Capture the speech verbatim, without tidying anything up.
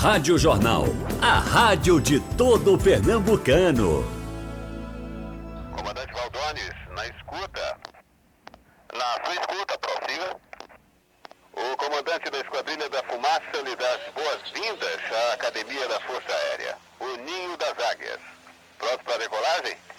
Rádio Jornal, a rádio de todo pernambucano. Comandante Valdones, na escuta. Na sua escuta, prossiga. O comandante da Esquadrilha da Fumaça lhe dá as boas-vindas à Academia da Força Aérea, o Ninho das Águias. Pronto para a decolagem?